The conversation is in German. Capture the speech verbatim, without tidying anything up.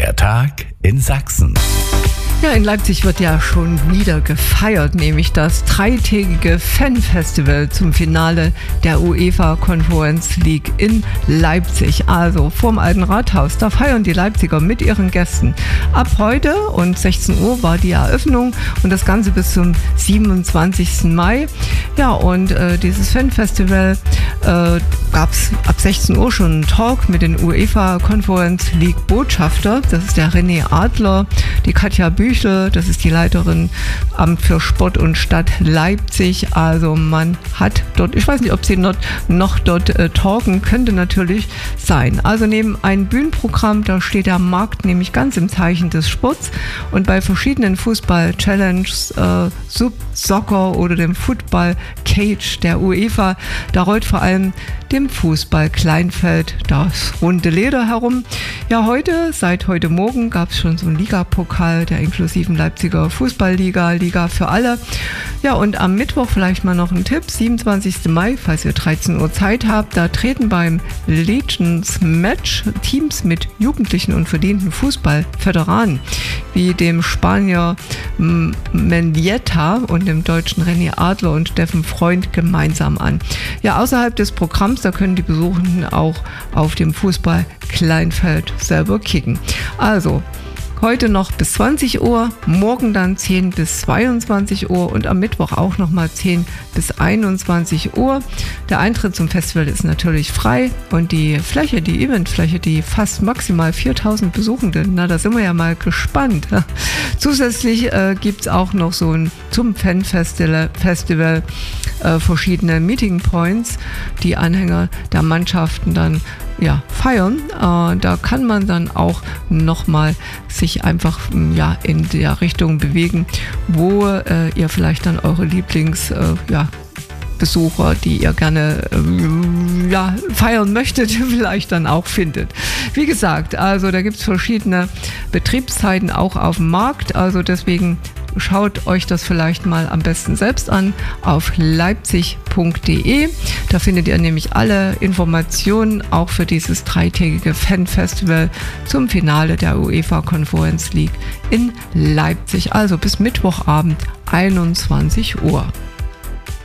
Der Tag in Sachsen. Ja, in Leipzig wird ja schon wieder gefeiert, nämlich das dreitägige Fanfestival zum Finale der UEFA Conference League in Leipzig. Also vorm Alten Rathaus, da feiern die Leipziger mit ihren Gästen. Ab heute und sechzehn Uhr war die Eröffnung und das Ganze bis zum siebenundzwanzigsten Mai. Ja, und äh, dieses Fanfestival äh, gab es ab sechzehn Uhr schon einen Talk mit den UEFA Conference League Botschafter. Das ist der René Adler, die Katja Büchel, das ist die Leiterin Amt für Sport und Stadt Leipzig. Also man hat dort, ich weiß nicht, ob sie not, noch dort äh, talken, könnte natürlich sein. Also neben einem Bühnenprogramm, da steht der Markt nämlich ganz im Zeichen des Sports und bei verschiedenen Fußball-Challenges, äh, Sub-Soccer oder dem Football-Cage der UEFA, da rollt vor allem dem Fußball-Kleinfeld das runde Leder herum. Ja, heute, seit heute Morgen gab es schon so einen Ligapokal der inklusiven Leipziger Fußballliga, Liga für alle. Ja, und am Mittwoch vielleicht mal noch ein Tipp, siebenundzwanzigsten Mai, falls ihr dreizehn Uhr Zeit habt, da treten beim Legends Match Teams mit jugendlichen und verdienten Fußballveteranen, wie dem Spanier Mendieta und dem deutschen René Adler und Steffen Freund gemeinsam an. Ja, außerhalb des Programms, da können die Besuchenden auch auf dem Fußball-Kleinfeld selber kicken. Also, heute noch bis zwanzig Uhr, morgen dann zehn bis zweiundzwanzig Uhr und am Mittwoch auch nochmal zehn bis einundzwanzig Uhr. Der Eintritt zum Festival ist natürlich frei und die Fläche, die Eventfläche, die fast maximal viertausend Besuchende, na, da sind wir ja mal gespannt. Zusätzlich äh, gibt es auch noch so ein zum Fanfestival Festival, äh, verschiedene Meeting Points, die Anhänger der Mannschaften dann ja, feiern. Äh, da kann man dann auch nochmal sich einfach ja, in der Richtung bewegen, wo äh, ihr vielleicht dann eure Lieblings äh, ja, Besucher, die ihr gerne äh, ja, feiern möchtet, vielleicht dann auch findet. Wie gesagt, also da gibt es verschiedene Betriebszeiten auch auf dem Markt, also deswegen schaut euch das vielleicht mal am besten selbst an auf leipzig punkt de. Da findet ihr nämlich alle Informationen auch für dieses dreitägige Fanfestival zum Finale der UEFA Conference League in Leipzig. Also bis Mittwochabend einundzwanzig Uhr.